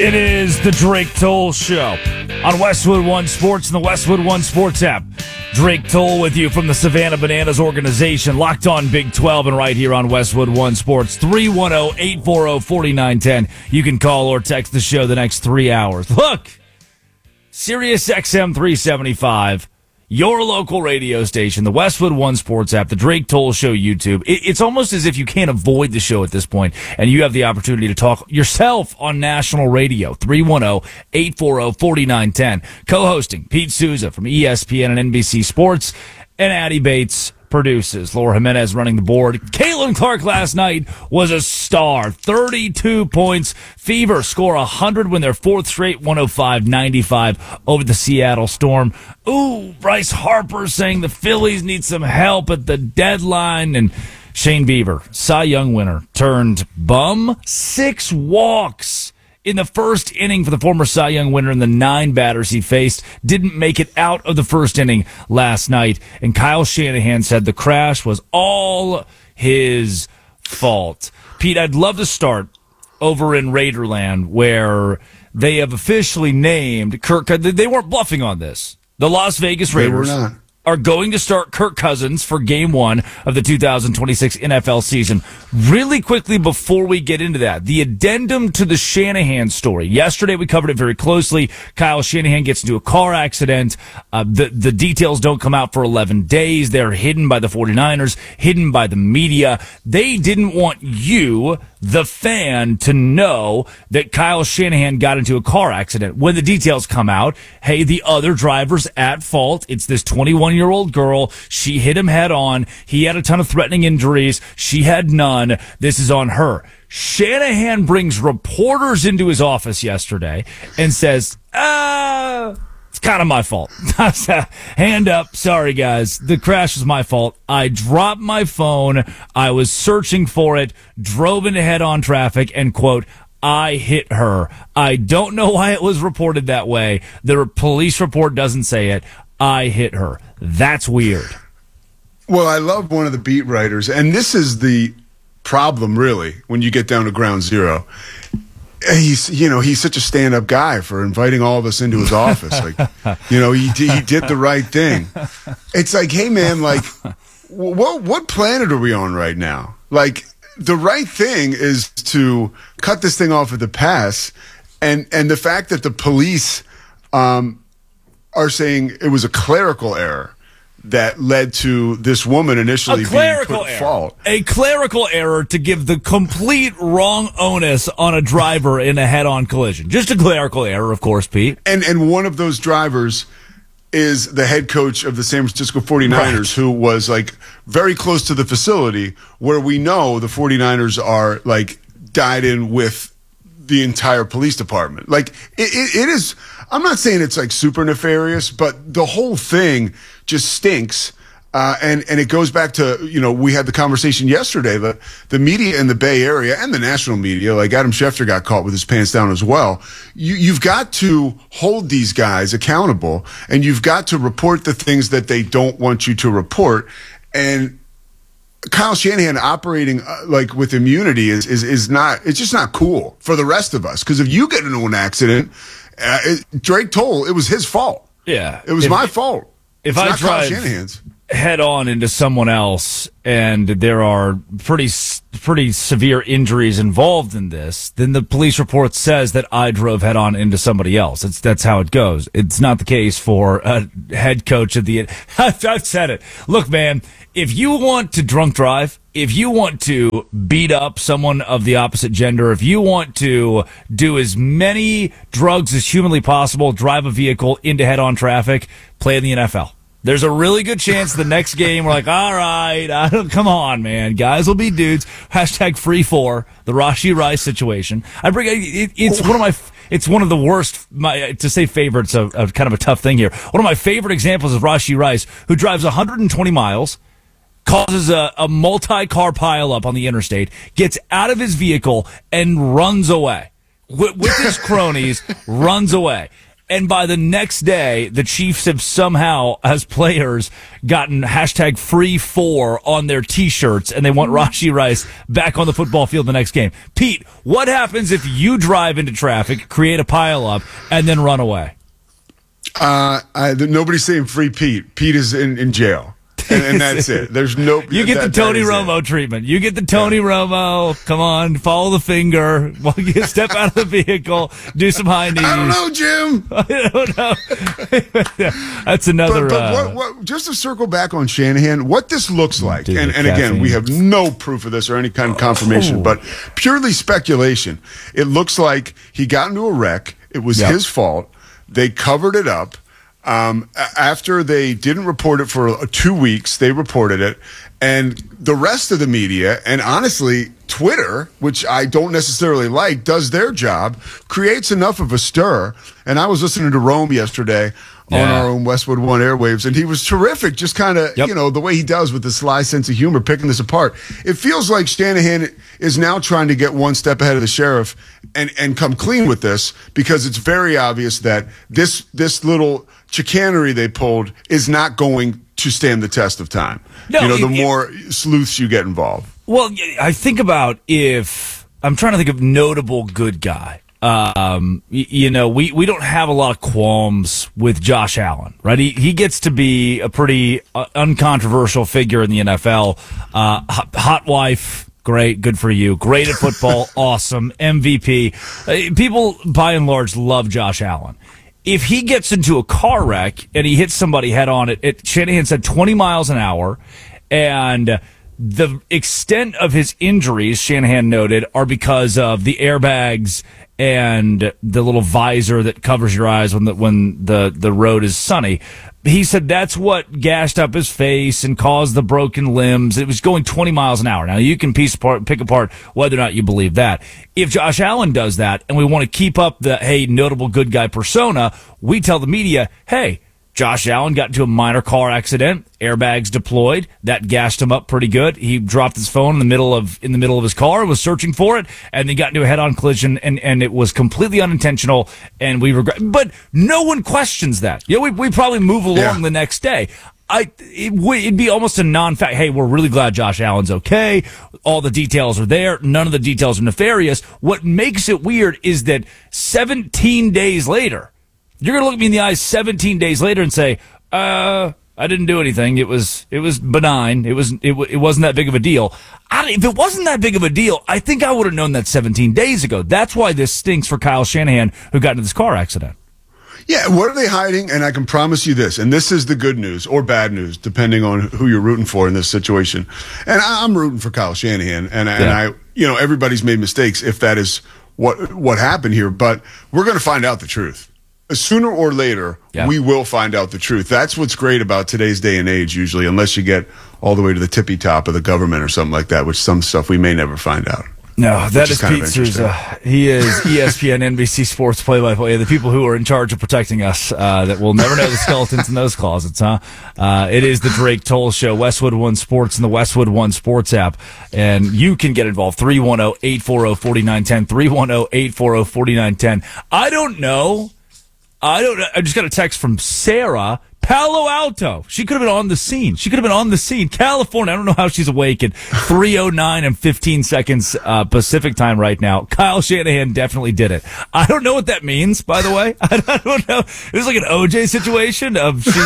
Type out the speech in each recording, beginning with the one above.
It is the Drake Toll Show on Westwood One Sports and the Westwood One Sports app. Drake Toll with you from the Savannah Bananas organization, locked on Big 12 and right here on Westwood One Sports. 310-840-4910. You can call or text the show the next 3 hours. Look, Sirius XM 375. Your local radio station, the Westwood One Sports app, the Drake Toll Show YouTube. It's almost as if you can't avoid the show at this point, and you have the opportunity to talk yourself on national radio. 310-840-4910. Co-hosting Pete Souza from ESPN and NBC Sports, and Addie Bates produces. Laura Jimenez running the board. Caitlin Clark last night was a star. 32 points. Fever score 100, win their fourth straight, 105-95 over the Seattle Storm. Ooh, Bryce Harper saying the Phillies need some help at the deadline. And Shane Bieber, Cy Young winner, turned bum. 6 walks in the first inning for the former Cy Young winner, and the 9 batters he faced didn't make it out of the first inning last night. And Kyle Shanahan said the crash was all his fault. Pete, I'd love to start over in Raiderland, where they have officially named Kirk. They weren't bluffing on this. The Las Vegas Raiders are going to start Kirk Cousins for Game 1 of the 2026 NFL season. Really quickly before we get into that, the addendum to the Shanahan story. Yesterday we covered it very closely. Kyle Shanahan gets into a car accident. The details don't come out for 11 days. They're hidden by the 49ers, hidden by the media. They didn't want you, the fan, to know that Kyle Shanahan got into a car accident. When the details come out, hey, the other driver's at fault. It's this 21-year-old girl. She hit him head on. He had a ton of threatening injuries. She had none. This is on her. Shanahan brings reporters into his office yesterday and says, it's kind of my fault. Hand up. Sorry, guys. The crash was my fault. I dropped my phone. I was searching for it, drove into head-on traffic, and, quote, I hit her. I don't know why it was reported that way. The police report doesn't say it. I hit her. That's weird. Well, I love one of the beat writers, and this is the problem, really, when you get down to ground zero. He's such a stand-up guy for inviting all of us into his office. Like, he did the right thing. It's like, hey, man, like, what planet are we on right now? Like, the right thing is to cut this thing off at the pass, and the fact that the police are saying it was a clerical error that led to this woman initially being put at fault. A clerical error to give the complete wrong onus on a driver in a head-on collision. Just a clerical error, of course, Pete. And one of those drivers is the head coach of the San Francisco 49ers, right, who was like very close to the facility where we know the 49ers are like dyed in with the entire police department. Like it is, I'm not saying it's like super nefarious, but the whole thing just stinks. And it goes back to, we had the conversation yesterday, the media in the Bay Area and the national media, like Adam Schefter got caught with his pants down as well. You've got to hold these guys accountable, and you've got to report the things that they don't want you to report. And Kyle Shanahan operating like with immunity is not, it's just not cool for the rest of us. Because if you get into an accident, Drake Toll, it was his fault. Yeah. It was my fault. If I drive head on into someone else and there are pretty severe injuries involved in this, then the police report says that I drove head on into somebody else. That's how it goes. It's not the case for a head coach of the. I've said it. Look, man, if you want to drunk drive, if you want to beat up someone of the opposite gender, if you want to do as many drugs as humanly possible, drive a vehicle into head-on traffic, play in the NFL. There's a really good chance the next game we're like, all right, come on, man. Guys will be dudes. Hashtag free for the Rashee Rice situation. It's one of the worst, to say favorites, of kind of a tough thing here. One of my favorite examples is Rashee Rice, who drives 120 miles, causes a multi-car pileup on the interstate, gets out of his vehicle, and runs away. With his cronies, runs away. And by the next day, the Chiefs have somehow, as players, gotten hashtag free4 on their T-shirts, and they want Rashee Rice back on the football field the next game. Pete, what happens if you drive into traffic, create a pileup, and then run away? Nobody's saying free Pete. Pete is in jail. And that's it. There's no. You get the Tony Romo treatment. You get the Tony Romo. Come on, follow the finger. You step out of the vehicle. Do some high knees. I don't know, Jim. I don't know. That's another. But what, just to circle back on Shanahan, what this looks like, and again, we have no proof of this or any kind of confirmation, but purely speculation. It looks like he got into a wreck. It was his fault. They covered it up. After they didn't report it for 2 weeks, they reported it. And the rest of the media, and honestly, Twitter, which I don't necessarily like, does their job, creates enough of a stir. And I was listening to Rome yesterday on our own Westwood One airwaves, and he was terrific, just kind of, the way he does with the sly sense of humor, picking this apart. It feels like Shanahan is now trying to get one step ahead of the sheriff and come clean with this, because it's very obvious that this little chicanery they pulled is not going to stand the test of time. No, the more sleuths you get involved. Well, I think about I'm trying to think of notable good guy. We don't have a lot of qualms with Josh Allen, right? He gets to be a pretty uncontroversial figure in the NFL. Hot wife. Great, good for you. Great at football, awesome, MVP. People, by and large, love Josh Allen. If he gets into a car wreck and he hits somebody head on, Shanahan said 20 miles an hour, and the extent of his injuries, Shanahan noted, are because of the airbags and the little visor that covers your eyes when the road is sunny. He said that's what gashed up his face and caused the broken limbs. It was going 20 miles an hour. Now, you can pick apart whether or not you believe that. If Josh Allen does that, and we want to keep up the, hey, notable good guy persona, we tell the media, hey, Josh Allen got into a minor car accident, airbags deployed. That gassed him up pretty good. He dropped his phone in the middle of his car, was searching for it, and he got into a head-on collision, and it was completely unintentional, and we regret. But no one questions that. We probably move along the next day. It'd be almost a non-fact. Hey, we're really glad Josh Allen's okay. All the details are there. None of the details are nefarious. What makes it weird is that 17 days later, you're going to look me in the eyes 17 days later and say, I didn't do anything. It was benign. It wasn't that big of a deal. If it wasn't that big of a deal, I think I would have known that 17 days ago. That's why this stinks for Kyle Shanahan, who got into this car accident. Yeah, what are they hiding? And I can promise you this, and this is the good news or bad news, depending on who you're rooting for in this situation. And I'm rooting for Kyle Shanahan, and I everybody's made mistakes if that is what happened here, but we're going to find out the truth. Sooner or later, we will find out the truth. That's what's great about today's day and age, usually, unless you get all the way to the tippy top of the government or something like that, which some stuff we may never find out. No, that is Pete Souza. He is ESPN NBC Sports play-by-play. The people who are in charge of protecting us, that will never know the skeletons in those closets, huh? It is the Drake Toll Show, Westwood One Sports, and the Westwood One Sports app. And you can get involved, 310-840-4910, 310-840-4910. I don't know. I just got a text from Sarah, Palo Alto. She could have been on the scene. California. I don't know how she's awake at 3:09 and 15 seconds Pacific time right now. Kyle Shanahan definitely did it. I don't know what that means, by the way. I don't know. It was like an OJ situation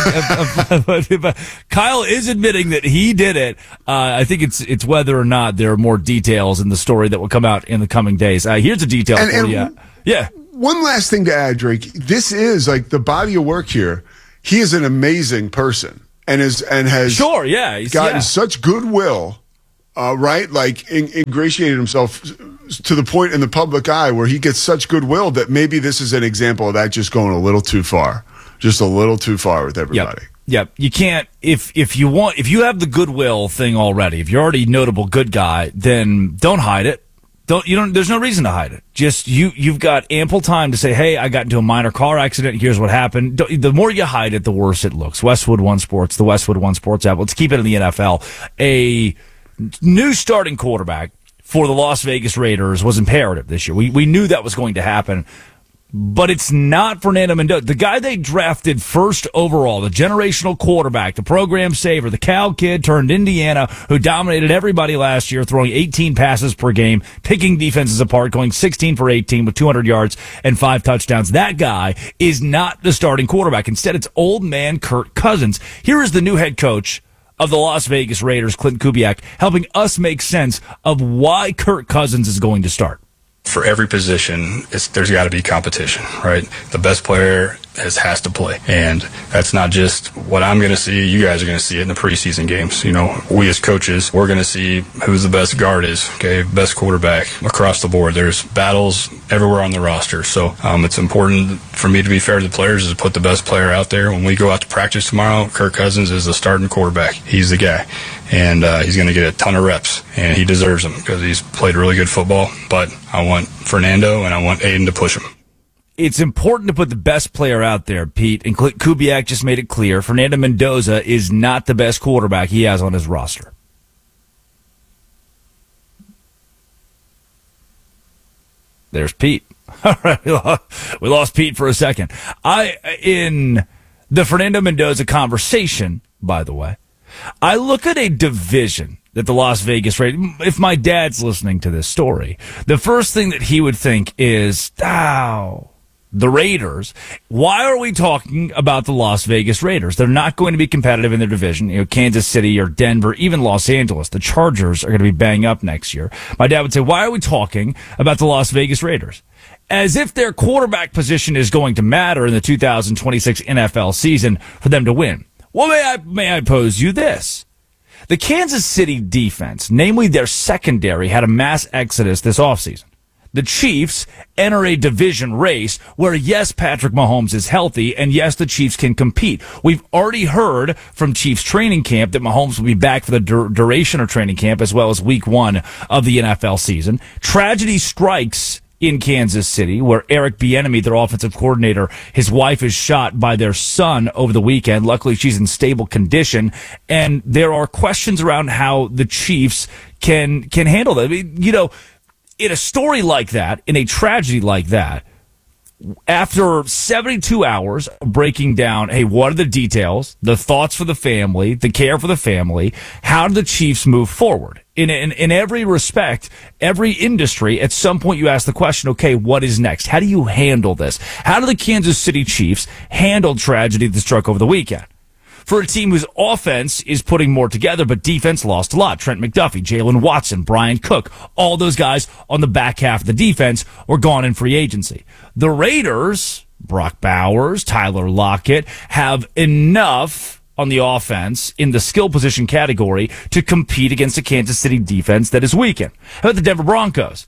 Kyle is admitting that he did it. I think it's whether or not there are more details in the story that will come out in the coming days. Here's a detail for you. Yeah. One last thing to add, Drake. This is like the body of work here. He is an amazing person and has gotten such goodwill, right? Like ingratiated himself to the point in the public eye where he gets such goodwill that maybe this is an example of that just going a little too far, with everybody. Yep. You can't, if you have the goodwill thing already, if you're already a notable good guy, then don't hide it. There's no reason to hide it. Just you've got ample time to say, hey, I got into a minor car accident. Here's what happened. The more you hide it, the worse it looks. Westwood One Sports, the Westwood One Sports app. Let's keep it in the NFL. A new starting quarterback for the Las Vegas Raiders was imperative this year. We knew that was going to happen. but it's not Fernando Mendoza. The guy they drafted first overall, the generational quarterback, the program saver, the Cal kid turned Indiana, who dominated everybody last year, throwing 18 passes per game, picking defenses apart, going 16 for 18 with 200 yards and 5 touchdowns. That guy is not the starting quarterback. Instead, it's old man Kirk Cousins. Here is the new head coach of the Las Vegas Raiders, Clint Kubiak, helping us make sense of why Kirk Cousins is going to start. For every position, there's got to be competition, right? The best player has to play. And that's not just what I'm going to see. You guys are going to see it in the preseason games. You know, we as coaches, we're going to see who's the best guard is, okay? Best quarterback across the board. There's battles everywhere on the roster. So it's important for me to be fair to the players is to put the best player out there. When we go out to practice tomorrow, Kirk Cousins is the starting quarterback. He's the guy. And he's going to get a ton of reps, and he deserves them because he's played really good football. But I want Fernando and I want Aiden to push him. It's important to put the best player out there, Pete, and Kubiak just made it clear. Fernando Mendoza is not the best quarterback he has on his roster. There's Pete. All right, we lost Pete for a second. In the Fernando Mendoza conversation, by the way, I look at a division that the Las Vegas Raiders, if my dad's listening to this story, the first thing that he would think is, the Raiders. Why are we talking about the Las Vegas Raiders? They're not going to be competitive in their division. You know, Kansas City or Denver, even Los Angeles. The Chargers are going to be banging up next year. My dad would say, why are we talking about the Las Vegas Raiders? As if their quarterback position is going to matter in the 2026 NFL season for them to win. Well, may I pose you this? The Kansas City defense, namely their secondary, had a mass exodus this offseason. The Chiefs enter a division race where, yes, Patrick Mahomes is healthy, and yes, the Chiefs can compete. We've already heard from Chiefs training camp that Mahomes will be back for the duration of training camp as well as week 1 of the NFL season. Tragedy strikes in Kansas City, where Eric Bieniemy, their offensive coordinator, his wife is shot by their son over the weekend. Luckily, she's in stable condition, and there are questions around how the Chiefs can handle that. I mean, you know, in a story like that, in a tragedy like that, after 72 hours of breaking down, hey, what are the details, the thoughts for the family, the care for the family, how do the Chiefs move forward? In every respect, every industry, at some point you ask the question, okay, what is next? How do you handle this? How do the Kansas City Chiefs handle tragedy that struck over the weekend? For a team whose offense is putting more together, but defense lost a lot. Trent McDuffie, Jalen Watson, Brian Cook, all those guys on the back half of the defense were gone in free agency. The Raiders, Brock Bowers, Tyler Lockett, have enough on the offense in the skill position category to compete against a Kansas City defense that is weakened. How about the Denver Broncos?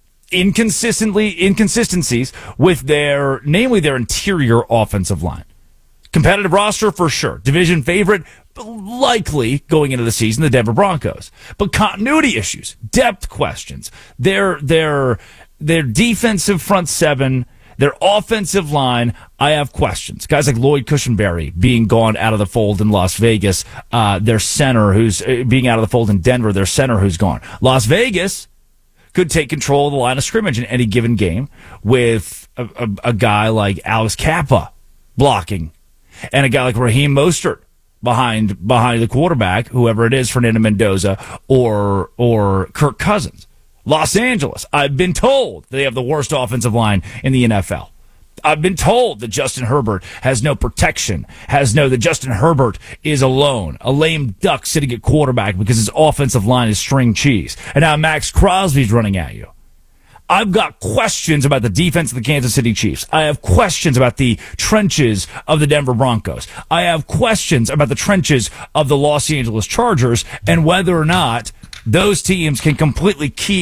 Inconsistencies with namely their interior offensive line. Competitive roster for sure. Division favorite, likely going into the season, the Denver Broncos. But continuity issues, depth questions, their defensive front seven, their offensive line, I have questions. Guys like Lloyd Cushenberry being gone out of the fold in Las Vegas, their center who's being out of the fold in Denver, their center who's gone. Las Vegas could take control of the line of scrimmage in any given game with a guy like Alex Kappa blocking, and a guy like Raheem Mostert behind the quarterback, whoever it is, Fernando Mendoza or Kirk Cousins. Los Angeles, I've been told they have the worst offensive line in the NFL. I've been told that Justin Herbert has no protection, that Justin Herbert is alone, a lame duck sitting at quarterback because his offensive line is string cheese. And now Max Crosby's running at you. I've got questions about the defense of the Kansas City Chiefs. I have questions about the trenches of the Denver Broncos. I have questions about the trenches of the Los Angeles Chargers and whether or not those teams can completely key